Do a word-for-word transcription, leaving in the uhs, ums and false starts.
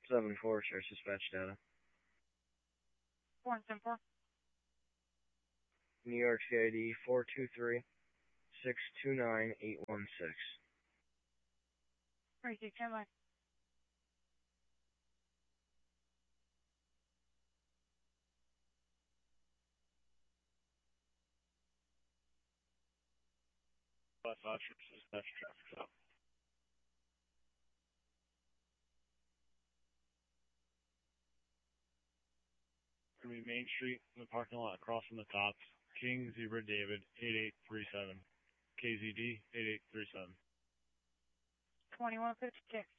seven four, share dispatch data. four seven four. New York C I D four two three, six two nine, eight one six. three six, stand by. Five five, dispatch traffic stop. Gonna be Main Street in the parking lot across from the cops. King Zebra David eight eight three seven. K Z D eight eight three seven. twenty-one fifty-six.